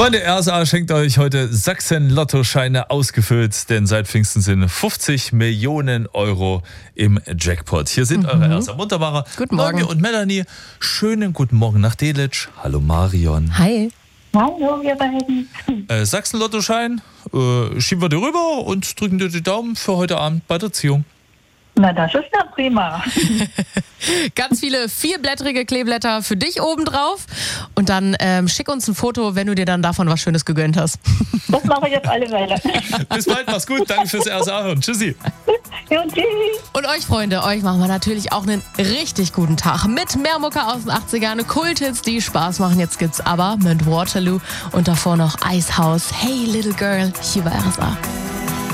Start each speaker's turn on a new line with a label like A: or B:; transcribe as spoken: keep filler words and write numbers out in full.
A: Freunde, R S A schenkt euch heute Sachsen-Lottoscheine ausgefüllt, denn seit Pfingsten sind fünfzig Millionen Euro im Jackpot. Hier sind mhm. eure R S A-Muntermacher.
B: Guten Morgen.
A: Mario und Melanie. Schönen guten Morgen nach Delitzsch. Hallo Marion.
B: Hi.
C: Hallo, wir beiden.
A: Äh, Sachsen-Lottoschein, äh, schieben wir dir rüber und drücken dir die Daumen für heute Abend bei der Ziehung.
C: Na, das ist ja prima.
B: Ganz viele vierblättrige Kleeblätter für dich obendrauf. Und dann ähm, schick uns ein Foto, wenn du dir dann davon was Schönes gegönnt hast.
C: Das mache ich auf alle Fälle.
A: Bis bald, mach's gut. Danke fürs R S A hören. Tschüssi.
C: Ja, tschüss.
B: Und euch, Freunde, euch machen wir natürlich auch einen richtig guten Tag. Mit mehr Mucke aus den achtzigern, Kulthits, die Spaß machen. Jetzt gibt's aber mit Waterloo und davor noch Icehouse. Hey, Little Girl, hier bei R S A.